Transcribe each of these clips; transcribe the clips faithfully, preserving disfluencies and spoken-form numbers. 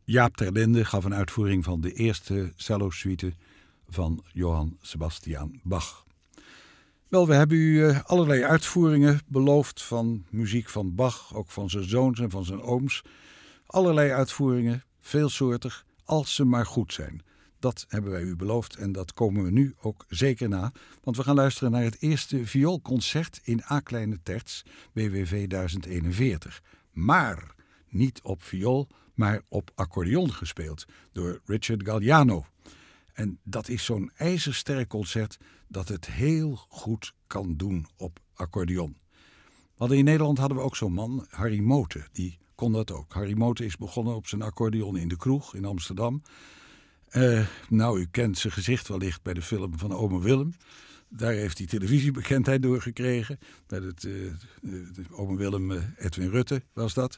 Jaap ter Linde gaf een uitvoering van de eerste cello-suite van Johann Sebastian Bach. Wel, we hebben u uh, allerlei uitvoeringen beloofd van muziek van Bach, ook van zijn zoons en van zijn ooms. Allerlei uitvoeringen, veelsoortig, als ze maar goed zijn. Dat hebben wij u beloofd en dat komen we nu ook zeker na. Want we gaan luisteren naar het eerste vioolconcert in A kleine terts, B W V duizend eenenveertig. Maar niet op viool, maar op accordeon gespeeld door Richard Galliano. En dat is zo'n ijzersterk concert dat het heel goed kan doen op accordeon. We hadden in Nederland hadden we ook zo'n man, Harry Moten, die kon dat ook. Harry Moten is begonnen op zijn accordeon in de kroeg in Amsterdam. Uh, nou, u kent zijn gezicht wellicht bij de film van Ome Willem. Daar heeft hij televisiebekendheid door gekregen. Bij het uh, uh, Ome Willem, uh, Edwin Rutte was dat.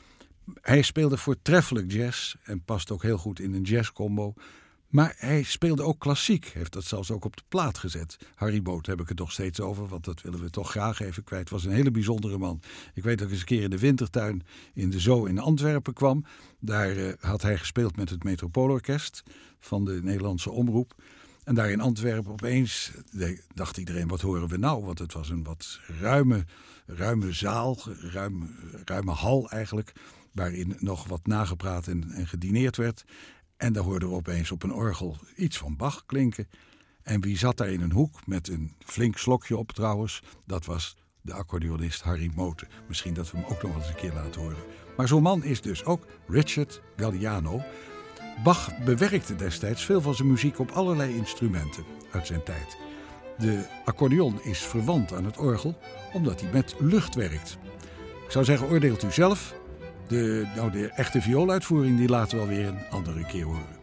Hij speelde voortreffelijk jazz en past ook heel goed in een jazzcombo. Maar hij speelde ook klassiek, heeft dat zelfs ook op de plaat gezet. Harry Moten heb ik het nog steeds over, want dat willen we toch graag even kwijt. Was een hele bijzondere man. Ik weet dat ik eens een keer in de wintertuin in de Zoo in Antwerpen kwam. Daar uh, had hij gespeeld met het Metropoolorkest van de Nederlandse Omroep. En daar in Antwerpen opeens dacht iedereen, wat horen we nou? Want het was een wat ruime, ruime zaal, ruime, ruime hal eigenlijk, waarin nog wat nagepraat en, en gedineerd werd. En daar hoorden we opeens op een orgel iets van Bach klinken. En wie zat daar in een hoek met een flink slokje op trouwens? Dat was de accordeonist Harry Moten. Misschien dat we hem ook nog eens een keer laten horen. Maar zo'n man is dus ook Richard Galliano. Bach bewerkte destijds veel van zijn muziek op allerlei instrumenten uit zijn tijd. De accordeon is verwant aan het orgel, omdat hij met lucht werkt. Ik zou zeggen, oordeelt u zelf. De, nou, de echte violuitvoering die laten we alweer een andere keer horen.